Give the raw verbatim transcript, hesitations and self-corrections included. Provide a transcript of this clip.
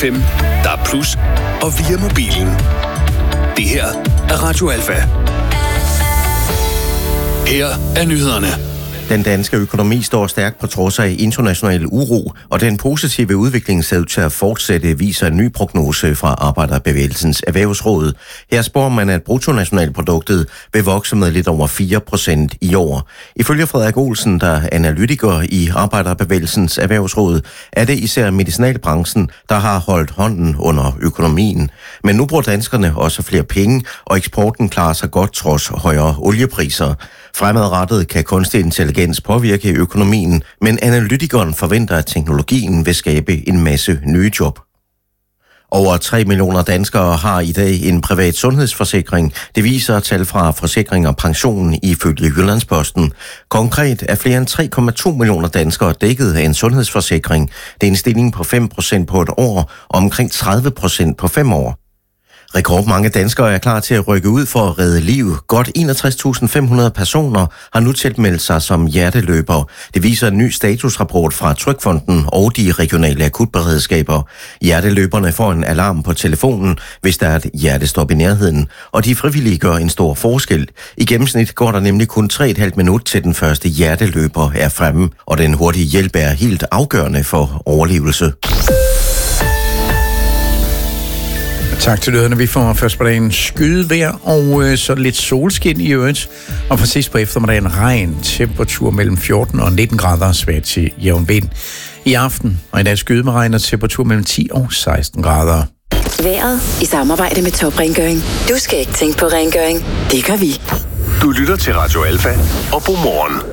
F M, D A B plus, og via mobilen. Det her er Radio Alfa. Her er nyhederne. Den danske økonomi står stærkt på trods af international uro, og den positive udvikling ser ud til at fortsætte, viser en ny prognose fra Arbejderbevægelsens Erhvervsråd. Her spår man, at bruttonationalproduktet vil vokse med lidt over fire procent i år. Ifølge Frederik Olsen, der er analytiker i Arbejderbevægelsens Erhvervsråd, er det især medicinalbranchen, der har holdt hånden under økonomien. Men nu bruger danskerne også flere penge, og eksporten klarer sig godt trods højere oliepriser. Fremadrettet kan kunstig intelligens påvirke økonomien, men analytikeren forventer, at teknologien vil skabe en masse nye job. Over tre millioner danskere har i dag en privat sundhedsforsikring. Det viser tal fra Forsikring og Pension ifølge Jyllandsposten. Konkret er flere end tre komma to millioner danskere dækket af en sundhedsforsikring. Det er en stigning på fem procent på et år og omkring tredive procent på fem år. Rekordmange danskere er klar til at rykke ud for at redde liv. Godt enogtres tusind fem hundrede personer har nu tilmeldt sig som hjerteløber. Det viser en ny statusrapport fra Trygfonden og de regionale akutberedskaber. Hjerteløberne får en alarm på telefonen, hvis der er et hjertestop i nærheden, og de frivillige gør en stor forskel. I gennemsnit går der nemlig kun tre komma fem minut til den første hjerteløber er fremme, og den hurtige hjælp er helt afgørende for overlevelse. Tak til lytterne. Vi får først på dagen skydevejr og øh, så lidt solskin i øvrigt. Og for sidst på eftermiddagen regn, temperatur mellem fjorten og nitten grader, svært til jævn vind. I aften og i dag skyde med regn og temperatur mellem ti og seksten grader. Vejret i samarbejde med Top Rengøring. Du skal ikke tænke på rengøring. Det gør vi. Du lytter til Radio Alfa og Godmorgen.